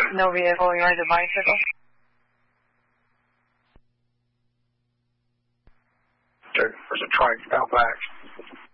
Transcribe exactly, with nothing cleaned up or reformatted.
No vehicle, you ride a bicycle? There's a trike out back.